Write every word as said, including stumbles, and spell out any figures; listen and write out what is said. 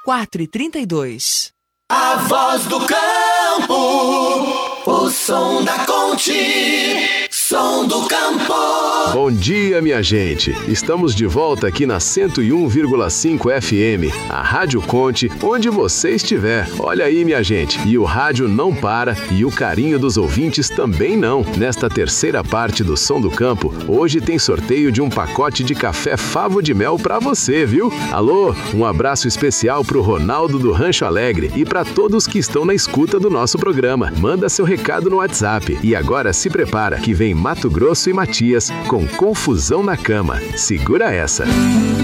quatro e trinta e dois. A voz do campo, o som da Conte, som do campo. Bom dia, minha gente. Estamos de volta aqui na cento e um vírgula cinco F M, a Rádio Conte, onde você estiver. Olha aí, minha gente. E o rádio não para e o carinho dos ouvintes também não. Nesta terceira parte do Som do Campo, hoje tem sorteio de um pacote de café Favo de Mel pra você, viu? Alô, um abraço especial pro Ronaldo do Rancho Alegre e pra todos que estão na escuta do nosso programa. Manda seu recado no WhatsApp. E agora se prepara que vem Mato Grosso e Matias com Confusão na Cama. Segura essa.